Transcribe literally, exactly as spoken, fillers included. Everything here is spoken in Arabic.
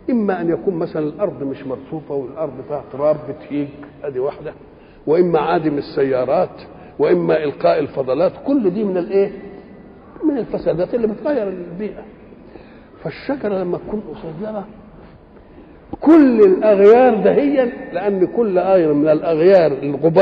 اما ان يكون مثلا الارض مش مرصوفه والارض فيها تراب بتهيج، ادي واحده، واما عادم السيارات، واما القاء الفضلات، كل دي من الايه؟ من الفسادات اللي بتغير البيئه. فالشجره لما تكون قصيره كل الاغيار دهيا، لان كل غير من الاغيار الغبار